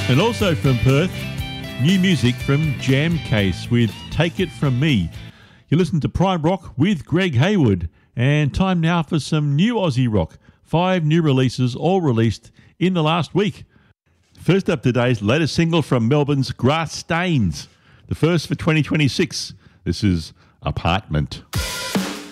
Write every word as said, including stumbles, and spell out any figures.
And also from Perth, new music from Jam Case with Take It From Me. You listen to Prime Rock with Greg Hayward, and time now for some new Aussie rock. Five new releases, all released in the last week. First up, today's latest single from Melbourne's Grass Stains, the first for twenty twenty-six. This is Apartment.